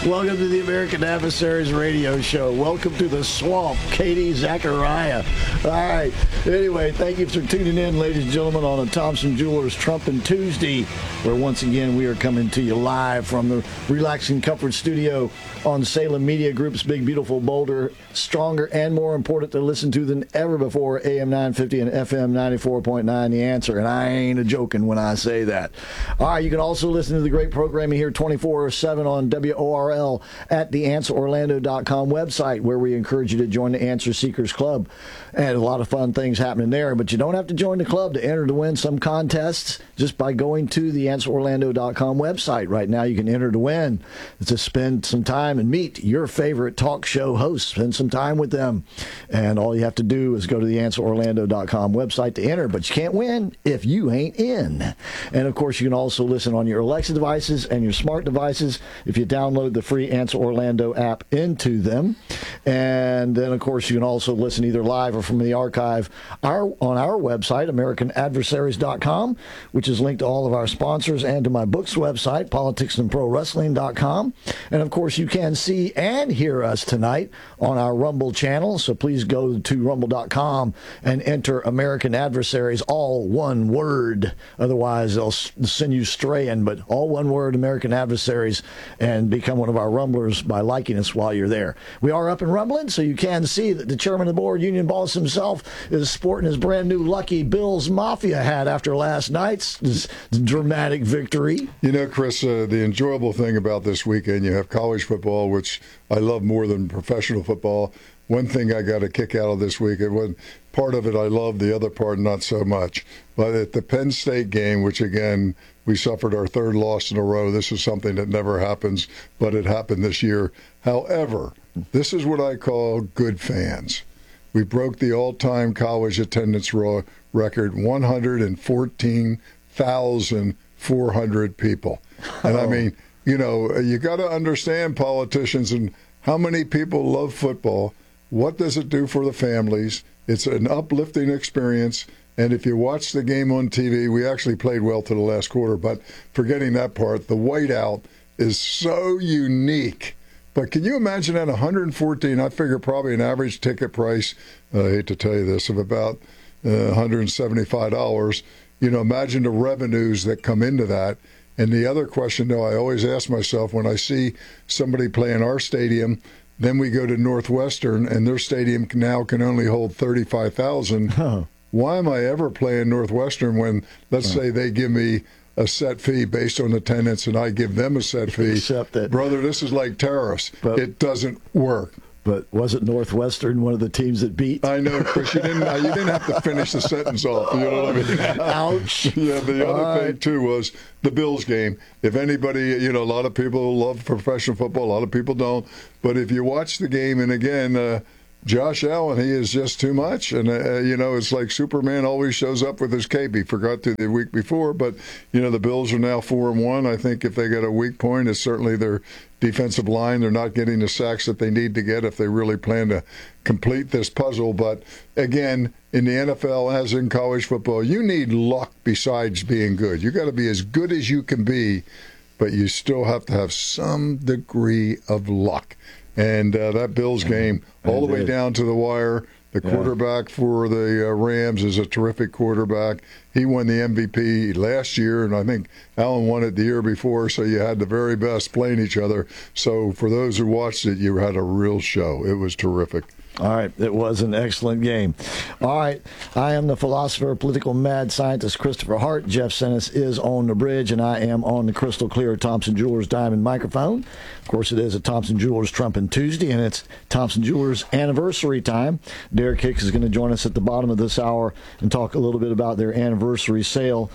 Welcome to the American Adversaries Radio Show. Welcome to the swamp, Katie Zachariah. All right. Anyway, thank you for tuning in, ladies and gentlemen, on a Thompson Jewelers Trumpin' Tuesday, where once again we are coming to you live from the Relaxing Comfort Studio on Salem Media Group's Big Beautiful Boulder. Stronger and more important to listen to than ever before, AM 950 and FM 94.9, The Answer. And I ain't a joking when I say that. All right, you can also listen to the great programming here 24/7 on WORL at the AnswerOrlando.com website, where we encourage you to join the Answer Seekers Club. And a lot of fun things happening there. But you don't have to join the club to enter to win some contests just by going to the AnswerOrlando.com website. Right now you can enter to win. To spend some time and meet your favorite talk show hosts. Spend some time with them. And all you have to do is go to the AnswerOrlando.com website to enter. But you can't win if you ain't in. And, of course, you can also listen on your Alexa devices and your smart devices if you download the free Answer Orlando app into them. And then, of course, you can also listen either live or from the archive on our website, AmericanAdversaries.com, which is linked to all of our sponsors, and to my book's website, PoliticsandProWrestling.com. And, of course, you can see and hear us tonight on our Rumble channel. So please go to Rumble.com and enter American Adversaries, all one word. Otherwise, they'll send you straying. But all one word, American Adversaries, and become one of our Rumblers by liking us while you're there. We are up and rumbling, so you can see that the chairman of the board, Union Boss himself, is sporting his brand new Lucky Bills Mafia hat after last night's dramatic victory. You know, Chris, the enjoyable thing about this weekend, you have college football, which I love more than professional football. One thing I got a kick out of this week, part of it I loved, the other part not so much. But at the Penn State game, which again, we suffered our third loss in a row. This is something that never happens, but it happened this year. However, this is what I call good fans. We broke the all-time college attendance record, 114,400 people. And I mean, you know, you got to understand politicians and how many people love football. What does it do for the families? It's an uplifting experience. And if you watch the game on TV, we actually played well to the last quarter. But forgetting that part, the whiteout is so unique. But can you imagine at 114, I figure probably an average ticket price, I hate to tell you this, of about $175. You know, imagine the revenues that come into that. And the other question, though, I always ask myself when I see somebody play in our stadium, then we go to Northwestern, and their stadium now can only hold 35,000. Oh. Why am I ever playing Northwestern when, let's say, they give me a set fee based on attendance and I give them a set fee? Except that, brother, this is like tariffs. It doesn't work. But wasn't Northwestern one of the teams that beat? I know, Chris. You didn't have to finish the sentence off. You know what I mean? Ouch. Yeah, the other thing, too, was the Bills game. If anybody, you know, a lot of people love professional football. A lot of people don't. But if you watch the game, and again, Josh Allen, he is just too much. And, you know, it's like Superman always shows up with his cape. He forgot to the week before. But, you know, the Bills are now 4-1. I think if they get a weak point, it's certainly their defensive line. They're not getting the sacks that they need to get if they really plan to complete this puzzle. But, again, in the NFL, as in college football, you need luck besides being good. You got to be as good as you can be, but you still have to have some degree of luck. And that Bills game, all the way down to the wire, the quarterback for the Rams is a terrific quarterback. He won the MVP last year, and I think Allen won it the year before, so you had the very best playing each other. So for those who watched it, you had a real show. It was terrific. All right, it was an excellent game. All right, I am the philosopher, political mad scientist Christopher Hart. Jeff Sennis is on the bridge, and I am on the crystal clear Thompson Jewelers Diamond microphone. Of course, it is a Thompson Jewelers Trumpin' Tuesday, and it's Thompson Jewelers anniversary time. Derek Hicks is going to join us at the bottom of this hour and talk a little bit about their anniversary sale.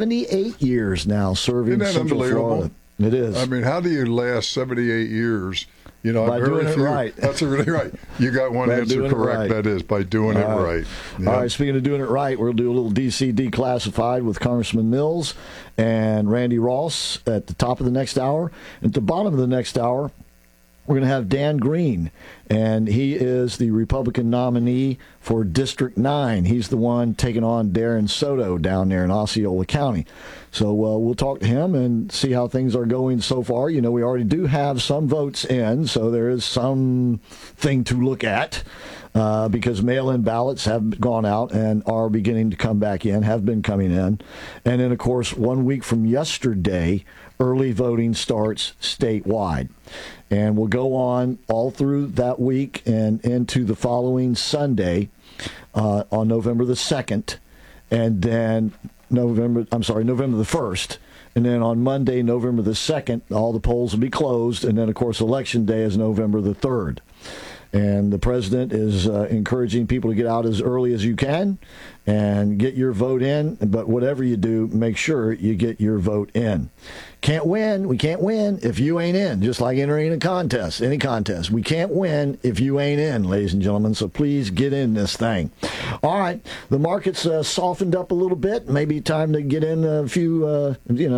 78 years now serving Central Florida. It is. I mean, how do you last 78 years? You know, by doing it right. That's really right. You got one answer correct. Right. That is, by doing it right. Yeah. All right, speaking of doing it right, we'll do a little DC Declassified with Congressman Mills and Randy Ross at the top of the next hour. At the bottom of the next hour, we're going to have Dan Green. and he is the Republican nominee for District 9. He's the one taking on Darren Soto down there in Osceola County. So we'll talk to him and see how things are going so far. You know, we already do have some votes in, so there is something to look at. Because mail-in ballots have gone out and are beginning to come back in, have been coming in. And then, of course, 1 week from yesterday, early voting starts statewide. And we'll go on all through that week and into the following Sunday on November the 2nd. And then November the 1st. And then on Monday, November the 2nd, all the polls will be closed. And then, of course, Election Day is November the 3rd. And the president is encouraging people to get out as early as you can and get your vote in. But whatever you do, make sure you get your vote in. We can't win if you ain't in, just like entering a contest, any contest. We can't win if you ain't in, ladies and gentlemen, so please get in this thing. All right, the market's softened up a little bit. Maybe time to get in a few,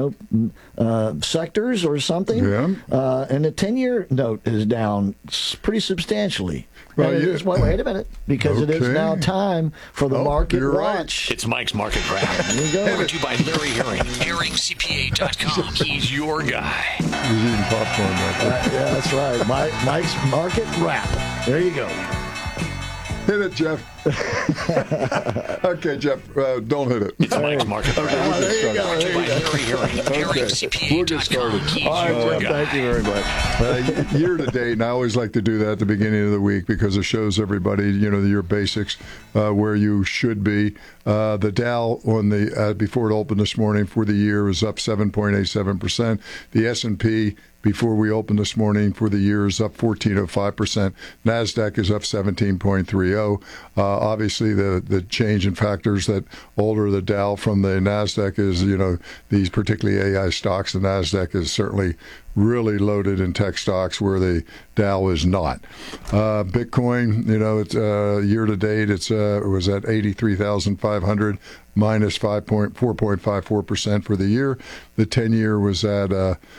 sectors or something. Yeah. And the 10-year note is down pretty substantially. Well, wait a minute, because it is now time for the Market Watch. It's Mike's Market Wrap. Here we go. Brought to you by Larry Herring, HerringCPA.com. He's your guy. He's eating popcorn right there. Yeah, that's right. Mike's Market Wrap. There you go. Hit it, Jeff. Okay, Jeff, don't hit it. It's Mike's Market Wrap. Okay, There you go. Brought to you by Larry Herring, We'll get started. HerringCPA.com. He's All right, your Jeff, guy. thank you very much. Year to date, and I always like to do that at the beginning of the week because it shows everybody, your basics, where you should be. The Dow on the before it opened this morning for the year is up 7.87%. The S&P before we opened this morning for the year is up 14.05%. NASDAQ is up 17.30. Obviously, the change in factors that alter the Dow from the NASDAQ is, these particularly AI stocks. The NASDAQ is certainly really loaded in tech stocks where the Dow is not. Bitcoin, it's year to date, it was at 83,500, minus 4.54% for the year. The 10-year was at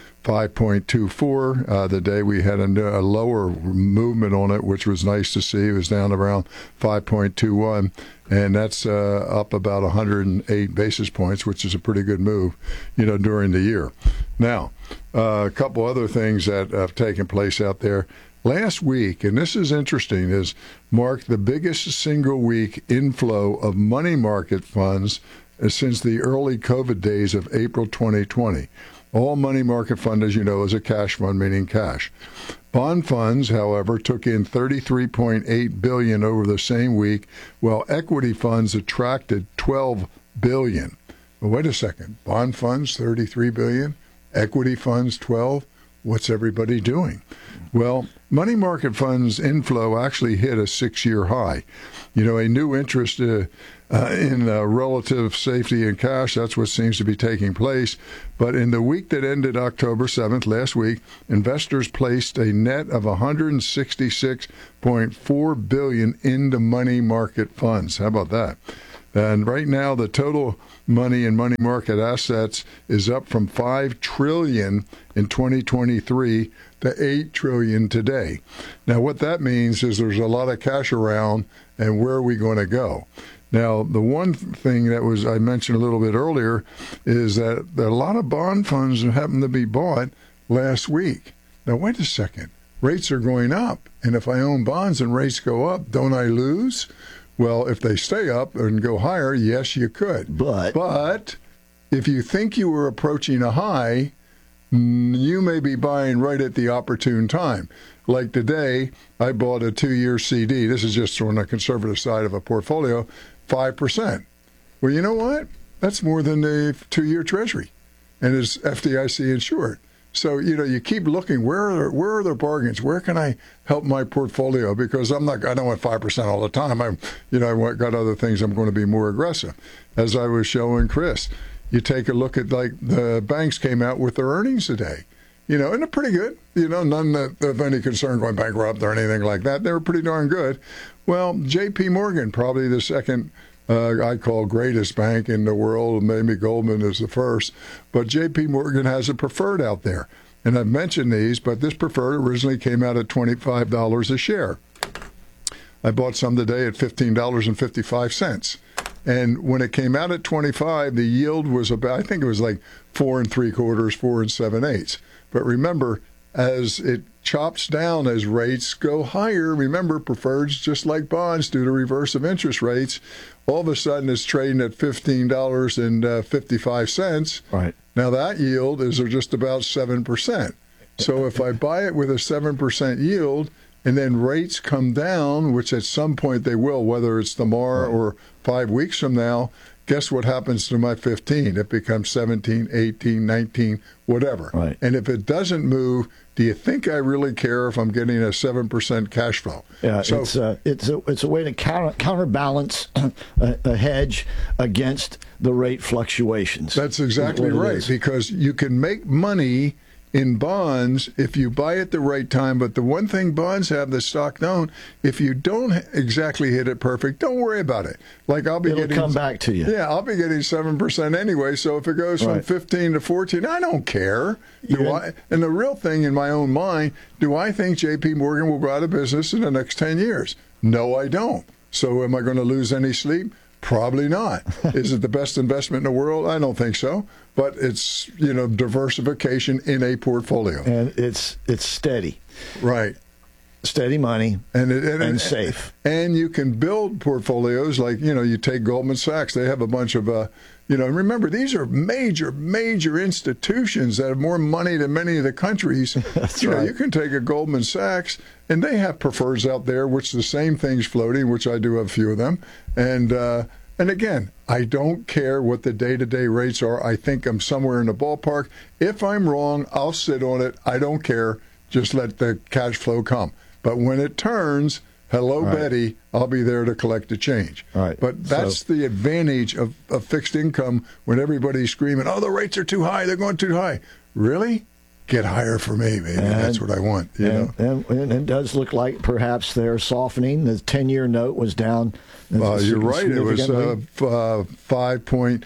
5.24. The day we had a lower movement on it, which was nice to see. It was down around 5.21, and that's up about 108 basis points, which is a pretty good move, during the year. Now, a couple other things that have taken place out there. Last week, and this is interesting, is marked the biggest single week inflow of money market funds since the early COVID days of April 2020. All money market fund, as you know, is a cash fund, meaning cash. Bond funds, however, took in $33.8 billion over the same week, while equity funds attracted $12 billion. Well, wait a second. Bond funds, $33 billion. Equity funds, $12. What's everybody doing? Well, money market funds inflow actually hit a 6-year high. A new interest in relative safety in cash, that's what seems to be taking place. But in the week that ended October 7th, last week, investors placed a net of $166.4 billion into money market funds. How about that? And right now, the total money in money market assets is up from $5 trillion in 2023 to $8 trillion today. Now, what that means is there's a lot of cash around, and where are we going to go? Now, the one thing that I mentioned a little bit earlier is that a lot of bond funds happened to be bought last week. Now, wait a second. Rates are going up, and if I own bonds and rates go up, don't I lose? Well, if they stay up and go higher, yes, you could. But if you think you were approaching a high, you may be buying right at the opportune time. Like today, I bought a 2-year CD. This is just on the conservative side of a portfolio, 5%. Well, you know what? That's more than the 2-year Treasury, and it's FDIC insured. So, you keep looking, where are the bargains? Where can I help my portfolio? Because I don't want 5% all the time. I got other things I'm going to be more aggressive. As I was showing Chris, you take a look at, like, the banks came out with their earnings today. And they're pretty good. None of any concern going bankrupt or anything like that. They were pretty darn good. Well, J.P. Morgan, probably the second I call greatest bank in the world. Maybe Goldman is the first. But J.P. Morgan has a preferred out there. And I've mentioned these, but this preferred originally came out at $25 a share. I bought some today at $15.55. And when it came out at 25, the yield was about, I think it was like 4 3/4, 4 7/8. But remember, as it chops down as rates go higher, remember, preferreds, just like bonds, due to reverse of interest rates, all of a sudden it's trading at $15.55. Right. Now that yield is just about 7%. So if I buy it with a 7% yield, and then rates come down, which at some point they will, whether it's tomorrow or 5 weeks from now, guess what happens to my 15? It becomes 17, 18, 19, whatever. Right. And if it doesn't move, do you think I really care if I'm getting a 7% cash flow? Yeah, so, it's a way to counterbalance a hedge against the rate fluctuations. That's exactly right, because you can make money in bonds if you buy at the right time. But the one thing bonds have that stock don't, if you don't exactly hit it perfect, don't worry about it. Like It'll come back to you. Yeah, I'll be getting 7% anyway. So if it goes from 15 to 14, I don't care. And the real thing in my own mind, do I think J.P. Morgan will go out of business in the next 10 years? No, I don't. So am I going to lose any sleep? Probably not. Is it the best investment in the world? I don't think so. But it's, diversification in a portfolio. And it's steady. Right. Steady money and safe. And you can build portfolios like, you take Goldman Sachs. They have a bunch of, and remember, these are major, major institutions that have more money than many of the countries. That's right. You can take a Goldman Sachs, and they have prefers out there, which the same thing's floating, which I do have a few of them. And again, I don't care what the day-to-day rates are. I think I'm somewhere in the ballpark. If I'm wrong, I'll sit on it. I don't care. Just let the cash flow come. But when it turns, hello, Betty, I'll be there to collect the change. Right. But that's the advantage of fixed income when everybody's screaming, oh, the rates are too high, they're going too high. Really? Get higher for me, baby. That's what I want. And it does look like perhaps they're softening. The 10-year note was down. You're right. It was 5.22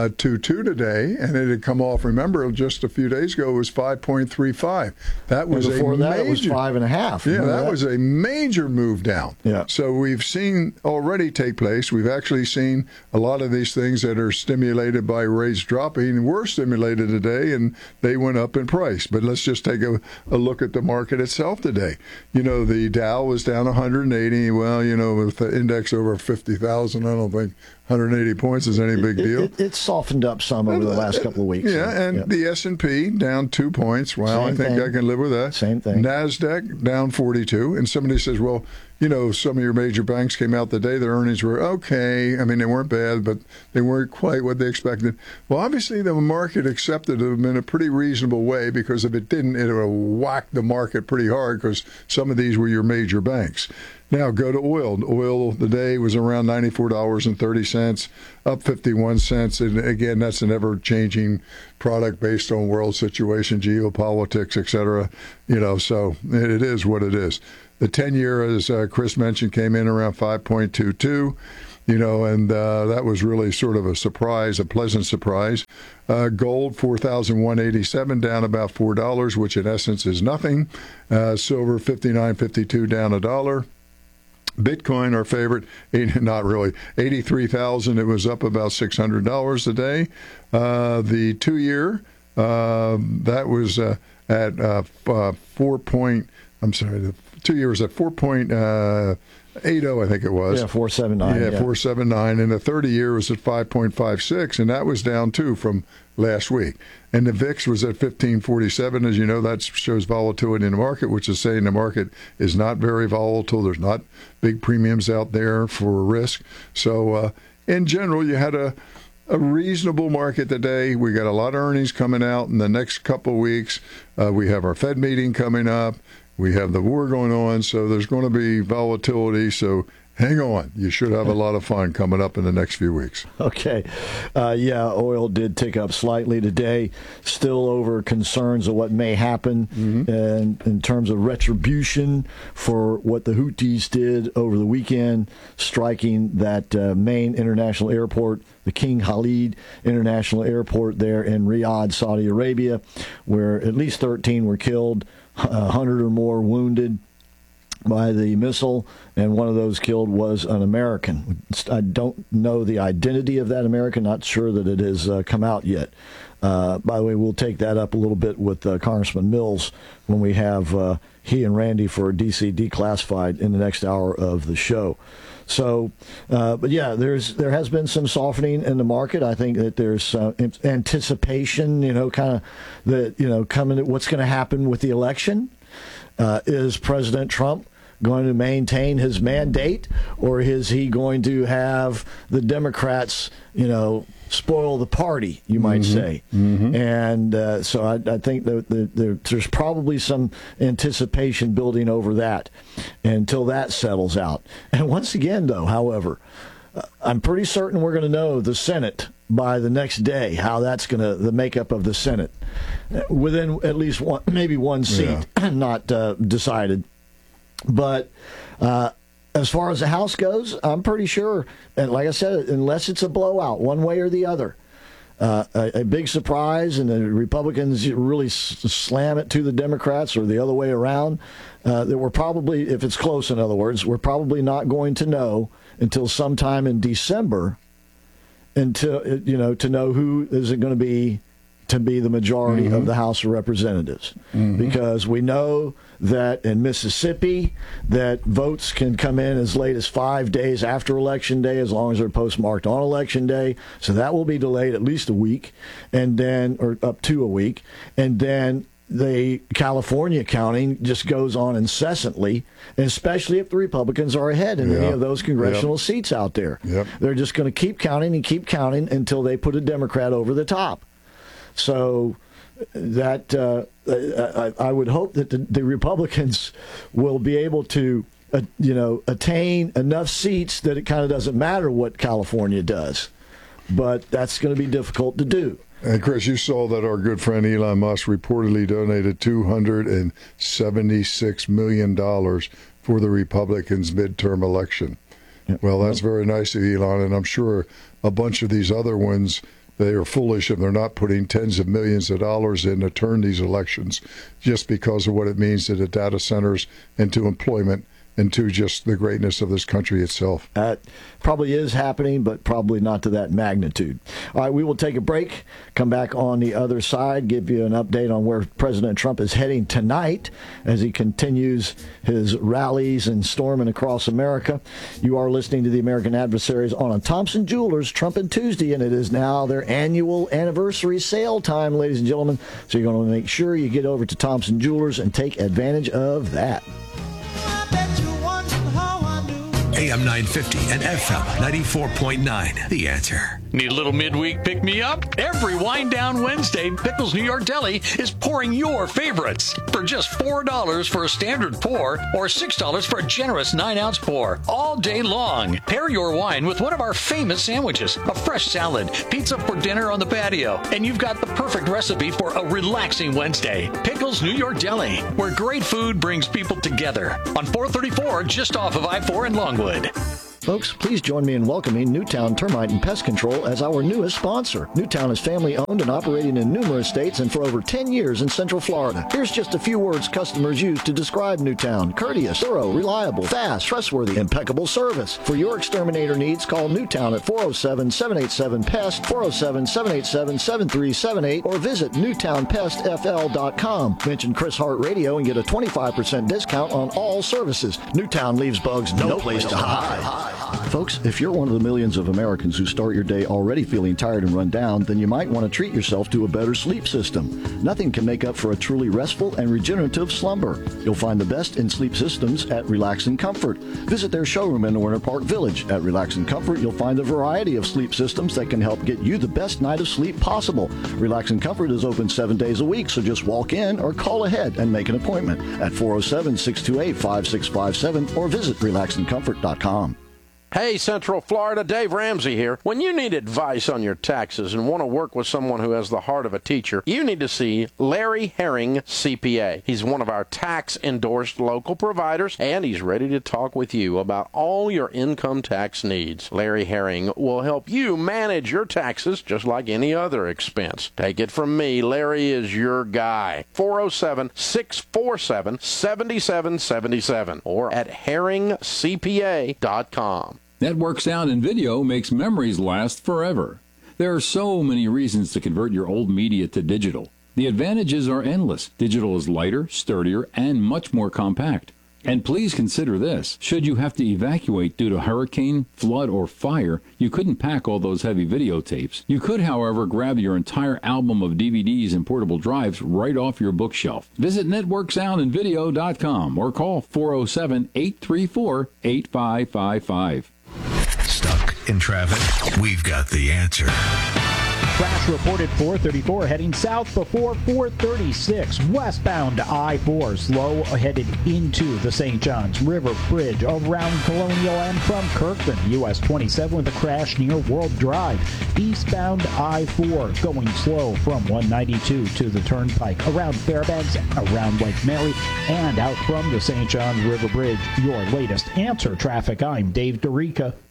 today, and it had come off. Remember, just a few days ago, it was 5.35. That was before that, it was 5.5. Yeah, that was a major move down. Yeah. So we've seen already take place. We've actually seen a lot of these things that are stimulated by rates dropping were stimulated today, and they went up in price. But let's just take a look at the market itself today. The Dow was down 180. Well, with the index over 50,000, I don't think 180 points is any big deal. It's softened up some over the last couple of weeks. Yeah, and the S&P down 2 points. Well, I think I can live with that. Same thing. NASDAQ down 42. And somebody says, well, some of your major banks came out today, their earnings were okay. I mean, they weren't bad, but they weren't quite what they expected. Well, obviously, the market accepted them in a pretty reasonable way, because if it didn't, it would whack the market pretty hard, because some of these were your major banks. Now, go to oil. Oil today was around $94.30, up 51 cents. And again, that's an ever-changing product based on world situation, geopolitics, et cetera. So it is what it is. The 10-year, as Chris mentioned, came in around 5.22. And that was really sort of a surprise, a pleasant surprise. Gold, $4,187, down about $4, which in essence is nothing. Silver, $59.52, down $1. Bitcoin, our favorite, not really, 83,000. It was up about $600 a day. The 2-year, that was at 4 point. I'm sorry, the 2 years at 4.80, I think it was. Yeah, 4.79. Yeah, 4.79, and the 30-year was at 5.56, and that was down too from last week. And the VIX was at 15.47. As you know, that shows volatility in the market, which is saying the market is not very volatile. There's not big premiums out there for risk. So in general, you had a reasonable market today. We got a lot of earnings coming out in the next couple of weeks. We have our Fed meeting coming up. We have the war going on, so there's going to be volatility. So hang on. You should have a lot of fun coming up in the next few weeks. Okay. Oil did tick up slightly today, still over concerns of what may happen in terms of retribution for what the Houthis did over the weekend, striking that main international airport, the King Khalid International Airport there in Riyadh, Saudi Arabia, where at least 13 were killed, 100 or more wounded by the missile, and one of those killed was an American. I don't know the identity of that American, not sure that it has come out yet. By the way, we'll take that up a little bit with Congressman Mills when we have he and Randy for DC Declassified in the next hour of the show. So, but yeah, there has been some softening in the market. I think that there's anticipation, kind of coming. What's going to happen with the election? Is President Trump going to maintain his mandate, or is he going to have the Democrats, spoil the party, you might say? And so I think that there's probably some anticipation building over that until that settles out. And once again, though, however, I'm pretty certain we're going to know the Senate by the next day, how that's going to, the makeup of the Senate, within at least one, maybe one seat, not decided. But as far as the House goes, I'm pretty sure, and like I said, unless it's a blowout one way or the other, a big surprise and the Republicans really slam it to the Democrats or the other way around, that we're probably, if it's close in other words, we're probably not going to know until sometime in December, until to know who is it going to be the majority of the House of Representatives, because we know that in Mississippi that votes can come in as late as 5 days after Election Day, as long as they're postmarked on Election Day. So that will be delayed at least a week, and then, or up to a week, and then the California counting just goes on incessantly, especially if the Republicans are ahead in any of those congressional seats out there. They're just going to keep counting until they put a Democrat over the top. So that I would hope that the Republicans will be able to, attain enough seats that it kind of doesn't matter what California does. But that's going to be difficult to do. And Chris, you saw that our good friend Elon Musk reportedly donated $276 million for the Republicans' midterm election. Well, that's very nice of Elon, and I'm sure a bunch of these other ones, they are foolish if they're not putting tens of millions of dollars in to turn these elections just because of what it means to the data centers and to employment and to just the greatness of this country itself. That probably is happening, but probably not to that magnitude. All right, we will take a break, come back on the other side, give you an update on where President Trump is heading tonight as he continues his rallies and storming across America. You are listening to the American Adversaries on a Thompson Jewelers Trumpin' Tuesday, and it is now their annual anniversary sale time, ladies and gentlemen. So you're going to make sure you get over to Thompson Jewelers and take advantage of that. AM 950 and FM 94.9. The Answer. Need a little midweek pick-me-up? Every Wind Down Wednesday, Pickles New York Deli is pouring your favorites for just $4 for a standard pour or $6 for a generous 9-ounce pour all day long. Pair your wine with one of our famous sandwiches, a fresh salad, pizza for dinner on the patio, and you've got the perfect recipe for a relaxing Wednesday. Pickles New York Deli, where great food brings people together. On 434, just off of I-4 in Longwood. Folks, please join me in welcoming Newtown Termite and Pest Control as our newest sponsor. Newtown is family-owned and operating in numerous states and for over 10 years in Central Florida. Here's just a few words customers use to describe Newtown: courteous, thorough, reliable, fast, trustworthy, impeccable service. For your exterminator needs, call Newtown at 407-787-PEST, 407-787-7378, or visit NewtownPestFL.com. Mention Chris Hart Radio and get a 25% discount on all services. Newtown leaves bugs no place to hide. Folks, if you're one of the millions of Americans who start your day already feeling tired and run down, then you might want to treat yourself to a better sleep system. Nothing can make up for a truly restful and regenerative slumber. You'll find the best in sleep systems at Relax and Comfort. Visit their showroom in Winter Park Village. At Relax and Comfort, you'll find a variety of sleep systems that can help get you the best night of sleep possible. Relax and Comfort is open 7 days a week, so just walk in or call ahead and make an appointment at 407-628-5657 or visit relaxandcomfort.com. Hey, Central Florida, Dave Ramsey here. When you need advice on your taxes and want to work with someone who has the heart of a teacher, you need to see Larry Herring, CPA. He's one of our tax-endorsed local providers, and he's ready to talk with you about all your income tax needs. Larry Herring will help you manage your taxes just like any other expense. Take it from me, Larry is your guy. 407-647-7777 or at herringcpa.com. Network Sound and Video makes memories last forever. There are so many reasons to convert your old media to digital. The advantages are endless. Digital is lighter, sturdier, and much more compact. And please consider this. Should you have to evacuate due to hurricane, flood, or fire, you couldn't pack all those heavy videotapes. You could, however, grab your entire album of DVDs and portable drives right off your bookshelf. Visit networksoundandvideo.com or call 407-834-8555. Stuck in traffic? We've got the answer. Crash reported 434 heading south before 436 westbound I-4 slow headed into the St. Johns River Bridge around Colonial and from Kirkland. US 27 with a crash near World Drive. Eastbound I-4 going slow from 192 to the Turnpike around Fairbanks, around Lake Mary, and out from the St. Johns River Bridge. Your latest answer traffic. I'm Dave DeRica.